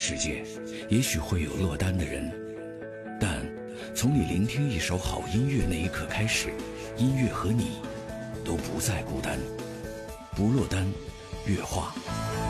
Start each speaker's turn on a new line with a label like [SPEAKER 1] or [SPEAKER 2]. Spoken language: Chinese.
[SPEAKER 1] 世界，也许会有落单的人，但从你聆听一首好音乐那一刻开始，音乐和你都不再孤单。不落单，乐话。